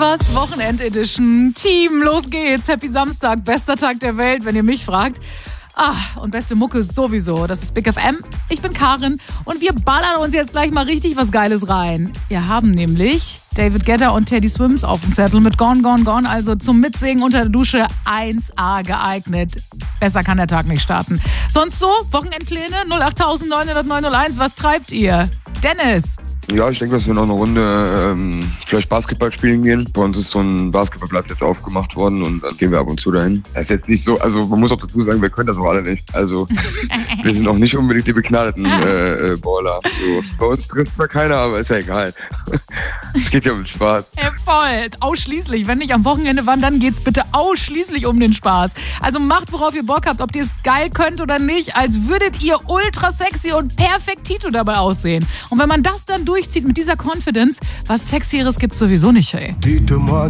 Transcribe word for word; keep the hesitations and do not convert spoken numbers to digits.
was? Wochenend-Edition. Team, los geht's. Happy Samstag, bester Tag der Welt, wenn ihr mich fragt. Ah, und beste Mucke sowieso. Das ist Big F M. Ich bin Karin und wir ballern uns jetzt gleich mal richtig was Geiles rein. Wir haben nämlich David Guetta und Teddy Swims auf dem Zettel mit Gone, Gone, Gone. Also zum Mitsingen unter der Dusche eins A geeignet. Besser kann der Tag nicht starten. Sonst so? Wochenendpläne? null acht neun null neun null eins. Was treibt ihr? Dennis. Ja, ich denke, dass wir noch eine Runde ähm, vielleicht Basketball spielen gehen. Bei uns ist so ein Basketballplatz jetzt aufgemacht worden und dann gehen wir ab und zu dahin. Das ist jetzt nicht so, also man muss auch dazu sagen, wir können das auch alle nicht. Also wir sind auch nicht unbedingt die begnadeten äh, äh, Baller. So. Bei uns trifft zwar keiner, aber ist ja egal. Es geht ja um den Spaß. Ja, voll. Ausschließlich. Wenn nicht am Wochenende wann, dann geht's bitte ausschließlich um den Spaß. Also macht, worauf ihr Bock habt, ob ihr es geil könnt oder nicht, als würdet ihr ultra sexy und perfektito dabei aussehen. Und wenn man das dann durchzieht mit dieser Confidence, was Sexieres gibt's sowieso nicht, ey. Dites-moi